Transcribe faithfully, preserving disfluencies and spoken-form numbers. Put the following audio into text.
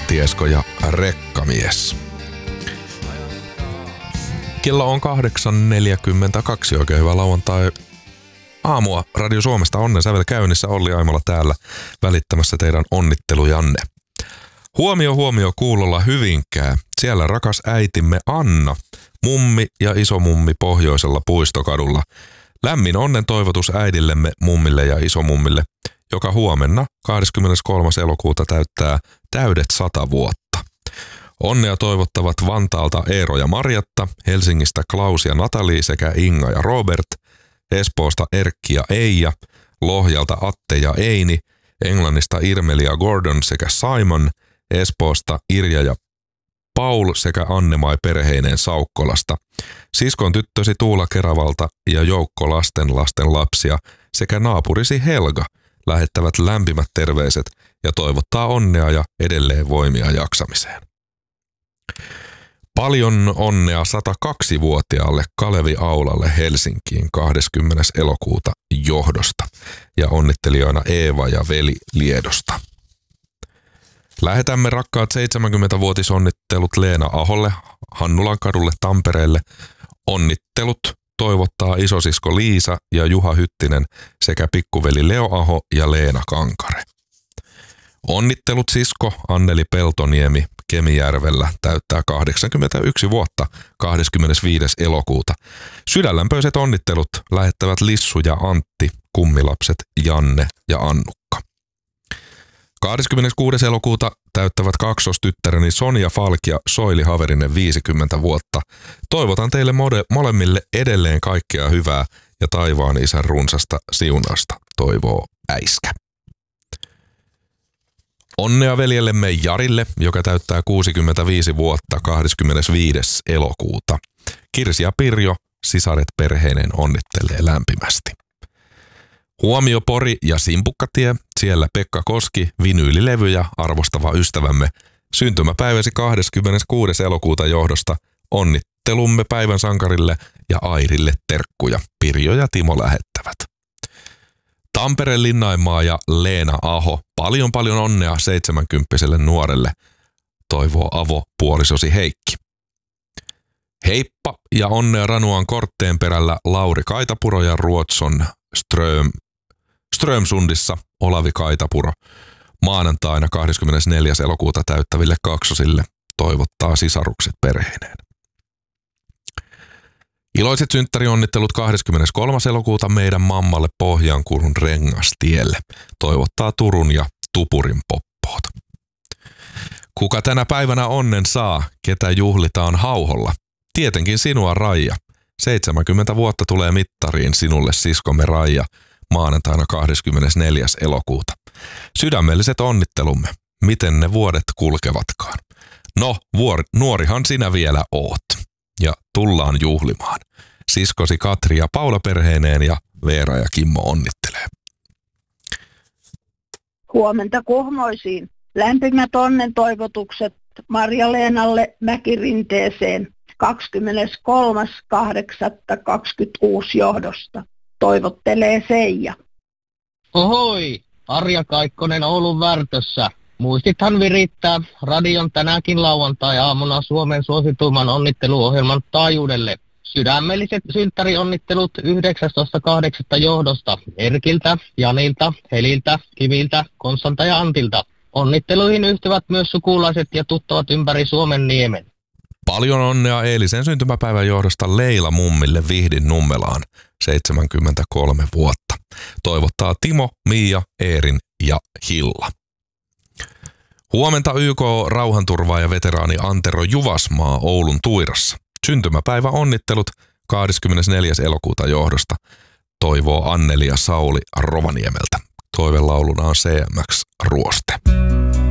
Tiesko ja Rekkamies. Kello on kahdeksan neljäkymmentäkaksi. Oikein hyvää lauantai aamua Radio Suomesta. Onnen sävel käynnissä. Olli Aimola täällä välittämässä teidän onnittelujanne. Huomio, huomio kuulolla Hyvinkää. Siellä rakas äitimme Anna, mummi ja isomummi Pohjoisella Puistokadulla. Lämmin onnen toivotus äidillemme, mummille ja isomummille, joka huomenna kahdeskymmeneskolmas elokuuta täyttää täydet sata vuotta. Onnea toivottavat Vantaalta Eero ja Marjatta, Helsingistä Klaus ja Natali sekä Inga ja Robert, Espoosta Erkki ja Eija, Lohjalta Atte ja Eini, Englannista Irmeli ja Gordon sekä Simon, Espoosta Irja ja Paul sekä Anne-Mai perheineen Saukkolasta, siskon tyttösi Tuula Keravalta ja joukko lasten lasten lapsia sekä naapurisi Helga lähettävät lämpimät terveiset ja toivottaa onnea ja edelleen voimia jaksamiseen. Paljon onnea satakaksivuotiaalle Kalevi Aulalle Helsinkiin kahdeskymmenes elokuuta johdosta ja onnittelijoina Eeva ja veli Liedosta. Lähetämme rakkaat seitsemänkymmentävuotisonnittelut Leena Aholle, Hannulan kadulle Tampereelle. Onnittelut toivottaa isosisko Liisa ja Juha Hyttinen sekä pikkuveli Leo Aho ja Leena Kankare. Onnittelut sisko Anneli Peltoniemi Kemijärvellä täyttää kahdeksankymmentäyksi vuotta kahdeskymmenesviides elokuuta. Sydänlämpöiset onnittelut lähettävät Lissu ja Antti, kummilapset Janne ja Annukka. kahdeskymmeneskuudes elokuuta täyttävät kaksostyttäreni Sonja Falk ja Soili Haverinen viisikymmentä vuotta. Toivotan teille mode- molemmille edelleen kaikkea hyvää ja taivaan isän runsasta siunasta, toivoo äiskä. Onnea veljellemme Jarille, joka täyttää kuusikymmentäviisi vuotta kahdeskymmenesviides elokuuta. Kirsi ja Pirjo, sisaret perheineen onnittelee lämpimästi. Huomio Pori ja Simpukkatie, siellä Pekka Koski, vinyylilevyjä arvostava ystävämme. Syntymäpäiväsi kahdeskymmeneskuudes elokuuta johdosta onnittelumme päivän sankarille ja Airille terkkuja. Pirjo ja Timo lähettävät. Tampereen Linnaimaa ja Leena Aho, paljon paljon onnea seitsemänkymppiselle nuorelle, toivoo avopuolisosi Heikki. Heippa ja onnea Ranuan Kortteen perällä Lauri Kaitapuro ja Ruotson Ström, Strömsundissa Olavi Kaitapuro. Maanantaina kahdeskymmenesneljäs elokuuta täyttäville kaksosille toivottaa sisarukset perheineen. Iloiset synttärionnittelut kahdeskymmeneskolmas elokuuta meidän mammalle Pohjankurun Rengastielle. Toivottaa Turun ja Tupurin poppoot. Kuka tänä päivänä onnen saa, ketä juhlitaan hauholla? Tietenkin sinua, Raija. seitsemänkymmentä vuotta tulee mittariin sinulle, siskomme Raija, maanantaina kahdeskymmenesneljäs elokuuta. Sydämelliset onnittelumme. Miten ne vuodet kulkevatkaan? No, vuori, nuorihan sinä vielä oot. Ja tullaan juhlimaan. Siskosi Katri ja Paula perheineen ja Veera ja Kimmo onnittelee. Huomenta Kuhmoisiin. Lämpimät onnen toivotukset Marja-Leenalle Mäkirinteeseen kahdeskymmeneskolmas kahdeksatta kaksikymmentäkuusi johdosta. Toivottelee Seija. Ohoi, Arja Kaikkonen Oulun Värtössä. Muistithan virittää radion tänäkin lauantai-aamuna Suomen suosituimman onnitteluohjelman taajuudelle. Sydämelliset synttärionnittelut yhdeksästoista kahdeksatta johdosta Erkiltä, Janilta, Heliltä, Kiviltä, Konstanta ja Antilta. Onnitteluihin yhtyvät myös sukulaiset ja tuttavat ympäri Suomen niemen. Paljon onnea eilisen syntymäpäivän johdosta Leila mummille Vihdin Nummelaan, seitsemänkymmentäkolme vuotta. Toivottaa Timo, Miia, Eerin ja Hilla. Huomenta Y K-rauhanturvaaja veteraani Antero Juvasmaa Oulun Tuirassa. Syntymäpäivä onnittelut kahdeskymmenesneljäs elokuuta johdosta, toivoo Anneli ja Sauli Rovaniemeltä. Toivelauluna on C M X Ruoste.